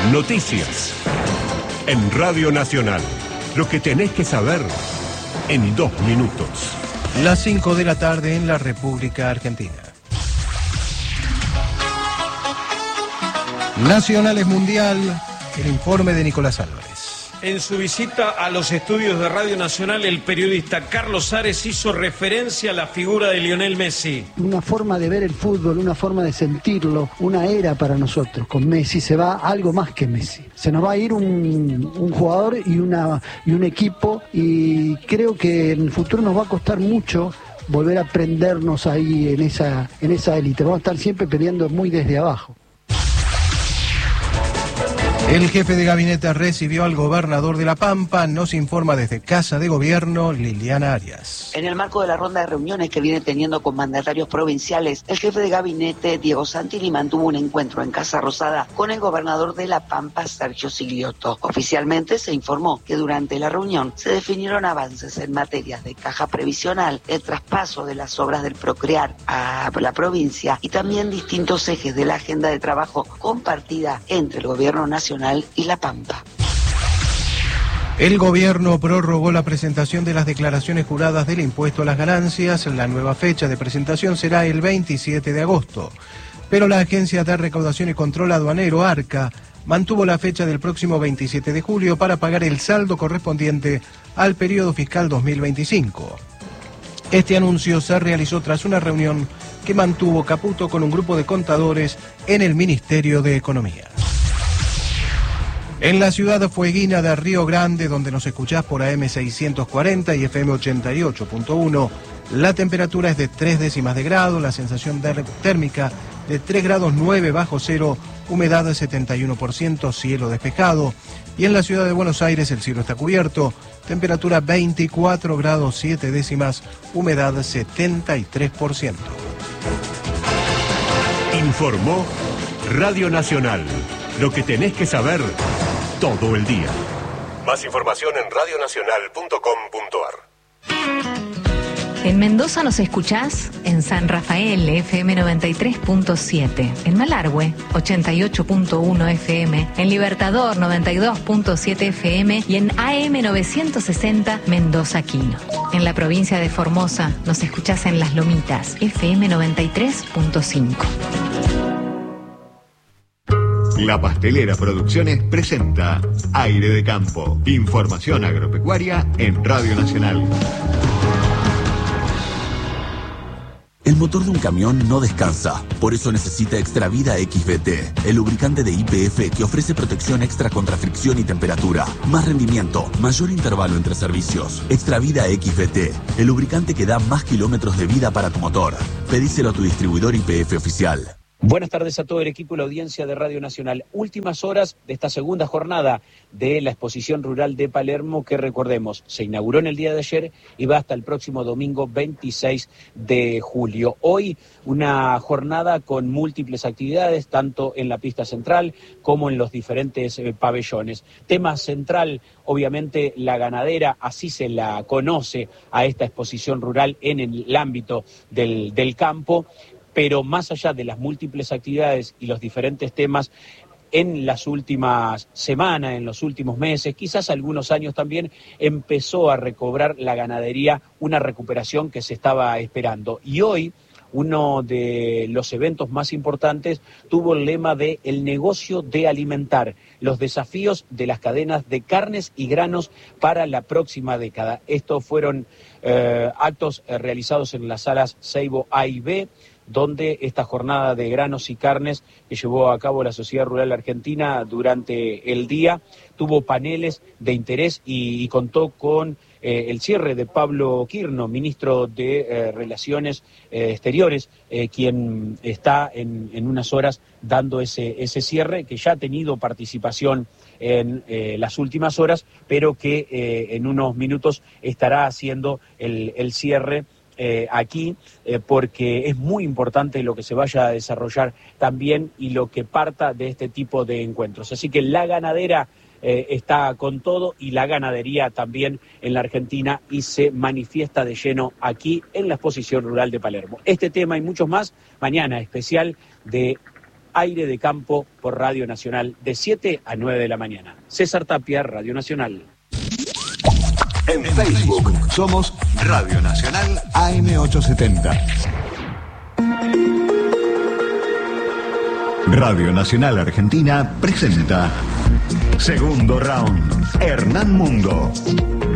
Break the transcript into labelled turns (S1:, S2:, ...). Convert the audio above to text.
S1: Noticias. En Radio Nacional. Lo que tenés que saber en 2 minutos.
S2: Las 5 de la tarde en la República Argentina. Nacionales Mundial, el informe de Nicolás Álvarez.
S3: En su visita a los estudios de Radio Nacional, el periodista Carlos Ares hizo referencia a la figura de Lionel Messi.
S4: Una forma de ver el fútbol, una forma de sentirlo, una era para nosotros. Con Messi se va algo más que Messi. Se nos va a ir un jugador y un equipo, y creo que en el futuro nos va a costar mucho volver a prendernos ahí en esa élite. Vamos a estar siempre peleando muy desde abajo.
S2: El jefe de gabinete recibió al gobernador de La Pampa, nos informa desde Casa de Gobierno Liliana Arias.
S5: En el marco de la ronda de reuniones que viene teniendo con mandatarios provinciales, el jefe de gabinete, Diego Santilli, mantuvo un encuentro en Casa Rosada con el gobernador de La Pampa, Sergio Sigliotto. Oficialmente se informó que durante la reunión se definieron avances en materias de caja previsional, el traspaso de las obras del Procrear a la provincia y también distintos ejes de la agenda de trabajo compartida entre el gobierno nacional y La Pampa.
S2: El gobierno prorrogó la presentación de las declaraciones juradas del impuesto a las ganancias. La nueva fecha de presentación será el 27 de agosto. Pero la Agencia de Recaudación y Control Aduanero, ARCA, mantuvo la fecha del próximo 27 de julio para pagar el saldo correspondiente al periodo fiscal 2025. Este anuncio se realizó tras una reunión que mantuvo Caputo con un grupo de contadores en el Ministerio de Economía. En la ciudad fueguina de Río Grande, donde nos escuchás por AM 640 y FM 88.1, la temperatura es de 3 décimas de grado, la sensación térmica de 3 grados 9 bajo cero, humedad de 71%, cielo despejado. Y en la ciudad de Buenos Aires el cielo está cubierto, temperatura 24 grados 7 décimas, humedad 73%.
S1: Informó Radio Nacional. Lo que tenés que saber todo el día. Más información en radionacional.com.ar.
S6: En Mendoza nos escuchás en San Rafael, FM 93.7, en Malargüe, 88.1 FM, en Libertador, 92.7 FM y en AM 960, Mendoza Quino. En la provincia de Formosa nos escuchás en Las Lomitas, FM 93.5.
S7: La Pastelera Producciones presenta Aire de Campo. Información agropecuaria en Radio Nacional.
S8: El motor de un camión no descansa, por eso necesita Extravida XVT, el lubricante de YPF que ofrece protección extra contra fricción y temperatura, más rendimiento, mayor intervalo entre servicios. Extravida XVT, el lubricante que da más kilómetros de vida para tu motor. Pedíselo a tu distribuidor YPF oficial.
S9: Buenas tardes a todo el equipo y la audiencia de Radio Nacional. Últimas horas de esta segunda jornada de la exposición rural de Palermo, que recordemos, se inauguró en el día de ayer y va hasta el próximo domingo 26 de julio. Hoy una jornada con múltiples actividades, tanto en la pista central como en los diferentes pabellones. Tema central, obviamente, la ganadera, así se la conoce a esta exposición rural en el ámbito del campo. Pero más allá de las múltiples actividades y los diferentes temas, en las últimas semanas, en los últimos meses, quizás algunos años también, empezó a recobrar la ganadería una recuperación que se estaba esperando. Y hoy, uno de los eventos más importantes tuvo el lema de el negocio de alimentar, los desafíos de las cadenas de carnes y granos para la próxima década. Estos fueron actos realizados en las salas Seibo A y B, donde esta jornada de granos y carnes que llevó a cabo la Sociedad Rural Argentina durante el día tuvo paneles de interés y contó con el cierre de Pablo Quirno, ministro de Relaciones Exteriores, quien está en unas horas dando ese cierre, que ya ha tenido participación en las últimas horas, pero que en unos minutos estará haciendo el cierre aquí, porque es muy importante lo que se vaya a desarrollar también y lo que parta de este tipo de encuentros. Así que la ganadera está con todo y la ganadería también en la Argentina, y se manifiesta de lleno aquí en la exposición rural de Palermo. Este tema y muchos más, mañana especial de Aire de Campo por Radio Nacional de 7 a 9 de la mañana. César Tapia, Radio Nacional.
S7: En Facebook somos Radio Nacional AM870. Radio Nacional Argentina presenta Segundo Round. Hernán Mundo.